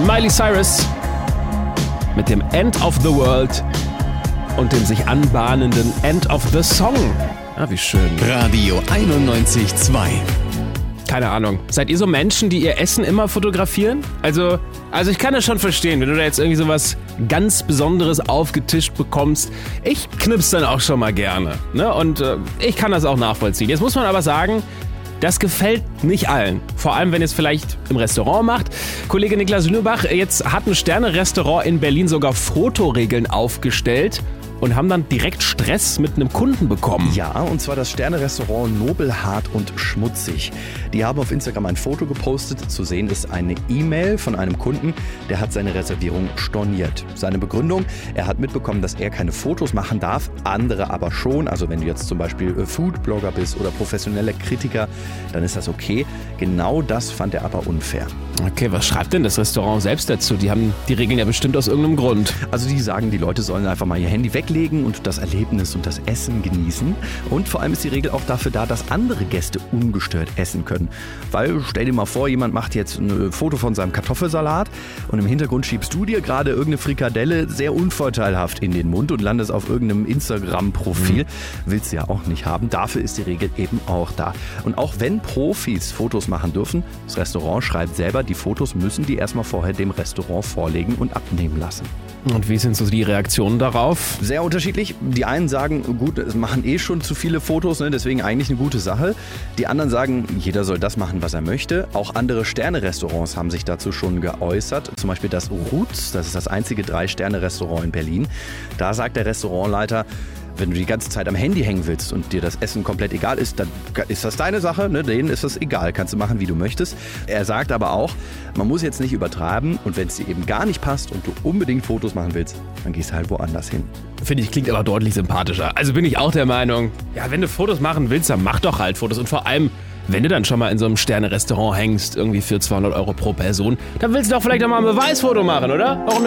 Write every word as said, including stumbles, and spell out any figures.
Miley Cyrus mit dem End of the World und dem sich anbahnenden End of the Song. Ah, wie schön. Radio einundneunzig Komma zwei. Keine Ahnung. Seid ihr so Menschen, die ihr Essen immer fotografieren? Also, also ich kann das schon verstehen, wenn du da jetzt irgendwie sowas ganz Besonderes aufgetischt bekommst. Ich knips dann auch schon mal gerne. Ne? Und äh, ich kann das auch nachvollziehen. Jetzt muss man aber sagen, das gefällt nicht allen. Vor allem, wenn ihr es vielleicht im Restaurant macht. Kollege Niklas Lübach, jetzt hat ein Sterne-Restaurant in Berlin sogar Fotoregeln aufgestellt und haben dann direkt Stress mit einem Kunden bekommen. Ja, und zwar das Sterne-Restaurant Nobelhart und Schmutzig. Die haben auf Instagram ein Foto gepostet. Zu sehen ist eine E-Mail von einem Kunden, der hat seine Reservierung storniert. Seine Begründung, er hat mitbekommen, dass er keine Fotos machen darf, andere aber schon. Also wenn du jetzt zum Beispiel Foodblogger bist oder professioneller Kritiker, dann ist das okay. Genau das fand er aber unfair. Okay, was schreibt denn das Restaurant selbst dazu? Die haben die Regeln ja bestimmt aus irgendeinem Grund. Also die sagen, die Leute sollen einfach mal ihr Handy weglegen und das Erlebnis und das Essen genießen. Und vor allem ist die Regel auch dafür da, dass andere Gäste ungestört essen können. Weil, stell dir mal vor, jemand macht jetzt ein Foto von seinem Kartoffelsalat und im Hintergrund schiebst du dir gerade irgendeine Frikadelle sehr unvorteilhaft in den Mund und landest auf irgendeinem Instagram-Profil. Mhm. Willst du ja auch nicht haben. Dafür ist die Regel eben auch da. Und auch wenn Profis Fotos machen dürfen, das Restaurant schreibt selber, die Fotos müssen die erstmal vorher dem Restaurant vorlegen und abnehmen lassen. Und wie sind so die Reaktionen darauf? Sehr unterschiedlich. Die einen sagen, gut, es machen eh schon zu viele Fotos, ne, deswegen eigentlich eine gute Sache. Die anderen sagen, jeder soll das machen, was er möchte. Auch andere Sterne-Restaurants haben sich dazu schon geäußert. Zum Beispiel das Roots, das ist das einzige Drei-Sterne-Restaurant in Berlin. Da sagt der Restaurantleiter, wenn du die ganze Zeit am Handy hängen willst und dir das Essen komplett egal ist, dann ist das deine Sache, ne? Denen ist das egal, kannst du machen, wie du möchtest. Er sagt aber auch, man muss jetzt nicht übertreiben und wenn es dir eben gar nicht passt und du unbedingt Fotos machen willst, dann gehst du halt woanders hin. Finde ich, klingt aber deutlich sympathischer. Also bin ich auch der Meinung, ja, wenn du Fotos machen willst, dann mach doch halt Fotos. Und vor allem, wenn du dann schon mal in so einem Sterne-Restaurant hängst, irgendwie für zweihundert Euro pro Person, dann willst du doch vielleicht auch mal ein Beweisfoto machen, oder? Warum